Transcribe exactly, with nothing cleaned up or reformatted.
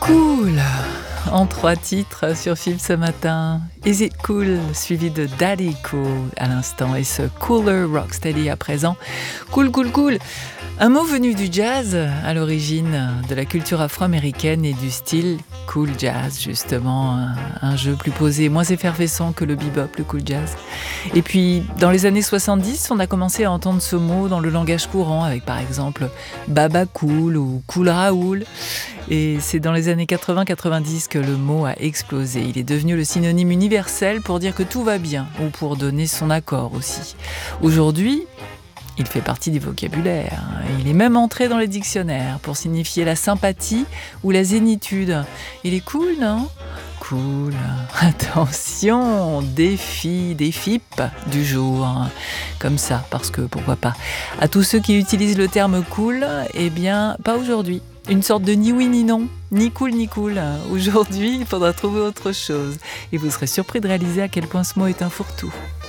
Cool, en trois titres sur F I B ce matin. Is It Cool, suivi de Daddy Cool à l'instant, et ce Cooler Rocksteady à présent. Cool, cool, cool. Un mot venu du jazz, à l'origine de la culture afro-américaine et du style cool jazz, justement, un, un jeu plus posé, moins effervescent que le bebop, le cool jazz. Et puis, dans les années soixante-dix, on a commencé à entendre ce mot dans le langage courant, avec par exemple Baba Cool ou Cool Raoul. Et c'est dans les années quatre-vingts quatre-vingt-dix que le mot a explosé. Il est devenu le synonyme universel pour dire que tout va bien, ou pour donner son accord aussi. Aujourd'hui, il fait partie du vocabulaire. Il est même entré dans les dictionnaires pour signifier la sympathie ou la zénitude. Il est cool, non ? Cool. Attention, défi, des F I P du jour. Comme ça, parce que pourquoi pas. À tous ceux qui utilisent le terme cool, eh bien, pas aujourd'hui. Une sorte de ni oui ni non, ni cool ni cool. Aujourd'hui, il faudra trouver autre chose. Et vous serez surpris de réaliser à quel point ce mot est un fourre-tout.